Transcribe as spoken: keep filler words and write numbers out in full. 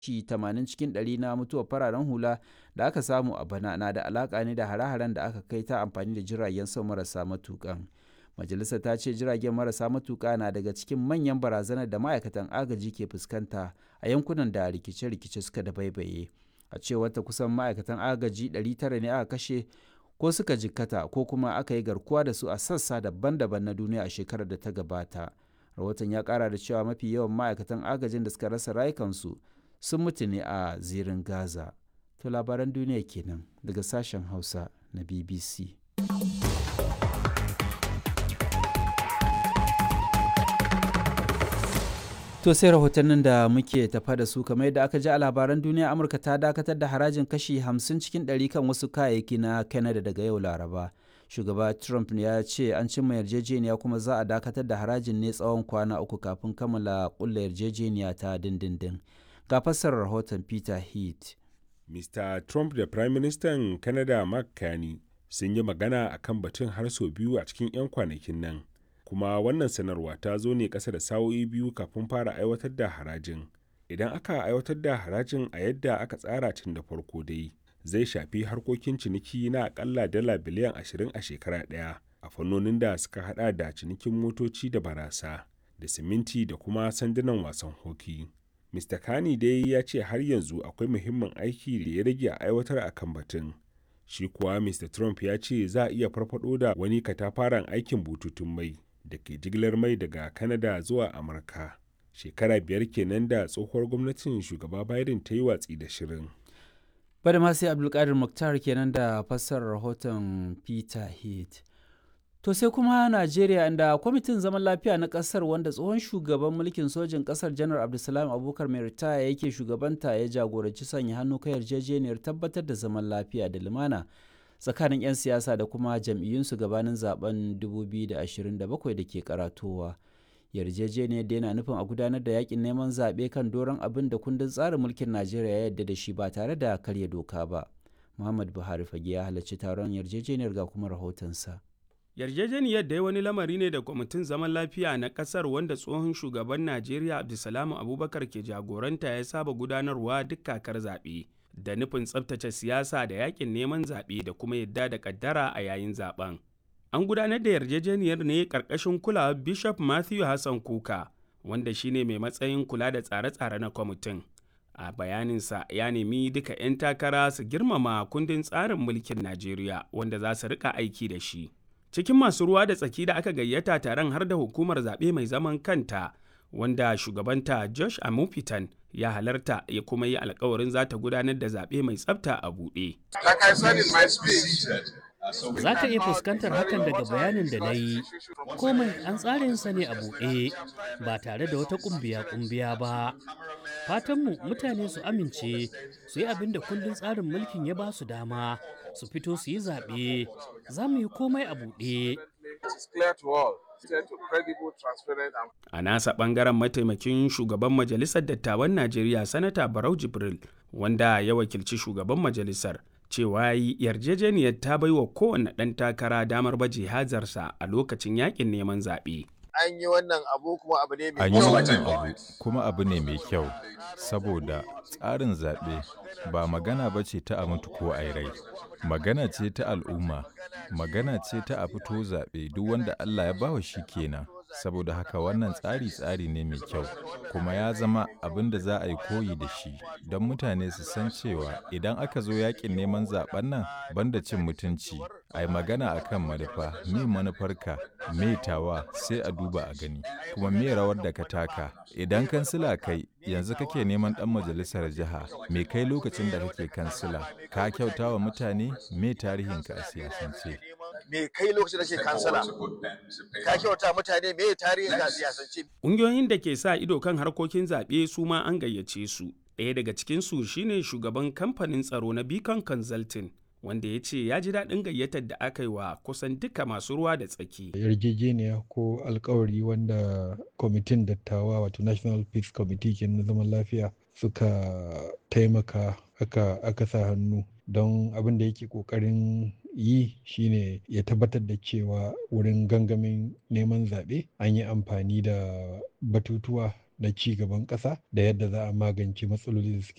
kashi tamanin cikin ɗari na mutuwar fararen hula da aka samu a bana na da alaƙa ne da hare-haren da aka kai ta amfani da jiragen sama marasa matuƙan. Majalisar ta ce jiragen marasa matuƙa na daga cikin manyan barazanar da ma'aikatan agaji ke fuskanta a yankunan da rikice-rikice suka dabaibaye. A cewar ta kusan ma'aikatan agaji ɗari tara ne aka kashe ko suka jikkata ko kuma aka yi garkuwa da su a sassa daban-daban na duniya a shekarar da ta gabata. Rahoton ya ƙara da cewa mafi yawan ma'aikatan agajin da suka rasa rayukansu sun mutu ne a zirin Gaza. To labaran duniya kenan daga sashen Hausa na B B C. To sai rahotannin da muke tafa da su kamar yadda aka ji a labaran duniya, Amurka ta dakatar da harajin kashi hamsin cikin ɗari kan wasu kayayyaki na Canada daga yau Laraba. Shugaba Trump ya ce an cimma yarjejeniya kuma za a dakatar da harajin ne tsawon kwana uku kafin kammala ƙulla yarjejeniya ta dindindin. Ga fassarar rahoton Peter Heath. Mister Trump da Prime Minister Canada Mark Carney sun yi magana a kan batun har sau biyu a cikin 'yan kwanakin nan. Kuma wannan sanarwa ta zo ne ƙasa da sa'o'i biyu kafin fara aiwatar da harajin. Idan aka aiwatar da harajin a yadda aka tsara tun da farko dai, zai shafi harkokin ciniki na akalla dala biliyan ashirin a shekara ɗaya a fannonin da suka hada da cinikin motoci da barasa, da siminti da kuma sandunan wasan hoki. Mister Carney dai ya ce har yanzu akwai muhimmin aiki da ya rage a aiwatar a kan batun. Shi kuwa Mister Trump ya ce za a iya farfado da wani katafaren aikin bututun mai da ke jigilar mai daga Canada zuwa Amurka. Shekara biyar kenan da tsohuwar gwamnatin shugaba Biden ta yi watsi da shirin. Bada ma sai Abdulkadir Mukhtar kenan da fassarar rahoton Peter Heath. To sai kuma Najeriya, inda kwamitin zaman lafiya na kasar wanda tsohon shugaban mulkin sojin kasar Janar Abdulsalam Abubakar mai ritaya yake shugabanta ya jagoranci sanya hannu kan yarjejeniyar tabbatar da zaman lafiya da lumana tsakanin 'yan siyasa da kuma jam'iyyunsu gabanin zaben dubu biyu da ashirin da bakwai da ke karatowa. Yarjejeniyar da yana nufin a gudanar da yakin neman zaɓe kan doron abin da kundin tsarin mulkin Najeriya ya yarda da shi ba tare da karya doka ba. Muhammad Buhari fage ya halarci taron yarjejeniyar, ga kuma rahotonsa. Yarjejeniyar dai wani lamari ne da kwamitin zaman lafiya na kasar wanda tsohon shugaban Najeriya Abdulsalam Abubakar ke jagoranta ya saba gudanarwa duk kakar zaɓe, da nufin tsabtace siyasa da yakin neman zaɓe da kuma yadda da kaddara a yayin zaben. An gudanar da yarjejeniyar ne ƙarƙashin kulawar Bishop Matthew Hassan Kuka, wanda shine mai matsayin kula da tsare-tsare na kwamitin. A bayaninsa ya nemi duka 'yan takara su girmama kundin tsarin mulkin Najeriya wanda za su rika aiki da shi. Cikin masu ruwa da tsaki da aka gayyata taron har da hukumar zaɓe mai zaman kanta, wanda shugabanta Josh Amupitan ya halarta ya kuma yi alkawarin za ta gudanar da zaɓe mai tsafta a buɗe. Za ka iya fuskantar hakan daga bayanin da na yi, komai an tsarinsa ne a buɗe ba tare da wata ƙumbiya-ƙumbiya ba. Fatanmu mutane su amince su yi abin da kundin tsarin mulkin ya ba su dama, su fito su yi zaɓe, za mu yi komai a buɗe. A nasa ɓangaren mataimakin shugaban Majalisar Dattawan Najeriya Sanata Barau Jibril, wanda ya wakilci shugaban majalisar, cewa yarjejeniyar ta bai wa kowane ɗan takara damar baje hazarsa a lokacin yakin neman zaɓe. An yi wannan abu kuma abu ne mai kyau. An yi wannan abu kuma abu ne mai kyau, saboda tsarin zaɓe ba magana ba ce ta a mutu ko a rai. Magana ce ta al'umma, magana ce ta a fito zaɓe duk wanda Allah ya bawa shi kenan. Saboda haka wannan tsari tsari ne mai kyau, kuma ya zama abin da za a yi koyi da shi don mutane su san cewa idan aka zo yakin neman zaben nan banda cin mutunci, a yi magana a kan manufa, me manufarka, me tawa sai a duba a gani, kuma me rawar da ka taka. Idan kansila kai yanzu kake neman ɗan majalisar jiha, me kai lokacin da kake kansila, ka kyauta wa mutane, me tarihinka a siyasance. Me kai lokacin da ke kansala, ka kyauta mutane, me tarihin ka a siyasance. Ƙungiyoyin da ke sa ido kan harkokin zaɓe su ma an gayyace su. Ɗaya daga cikinsu shine shugaban kamfanin tsaro na Beacon Consulting, wanda ya ce ya ji daɗin gayyatar da aka yi wa kusan duka masu ruwa da tsaki. Yarjejeniya ko alkawari wanda kwamitin dattawa wato National Peace Committee ke na zaman lafiya suka taimaka aka, aka sa hannu don abin da yake ƙoƙarin yi shine ya tabbatar da cewa wurin gangamin neman zaɓe an yi amfani da batutuwa na ci gaban ƙasa da yadda za a magance matsaloli da suke